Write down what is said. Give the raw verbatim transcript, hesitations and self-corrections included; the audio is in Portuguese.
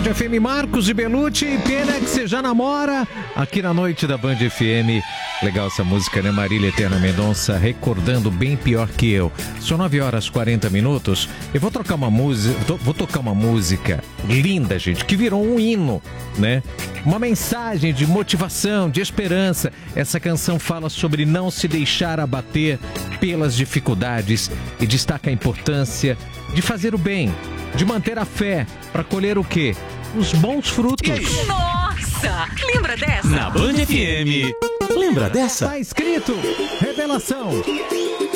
Band F M, Marcos e Belucci, pena que você já namora aqui na noite da Band F M. Legal essa música, né? Marília Eterna Mendonça recordando Bem Pior Que Eu. São nove horas e quarenta minutos. Eu vou trocar uma música, vou tocar uma música linda, gente, que virou um hino, né? Uma mensagem de motivação, de esperança. Essa canção fala sobre não se deixar abater pelas dificuldades e destaca a importância de fazer o bem, de manter a fé para colher o quê? Os bons frutos. Nossa! Lembra dessa? Na Band F M. Lembra dessa? Tá escrito Revelação.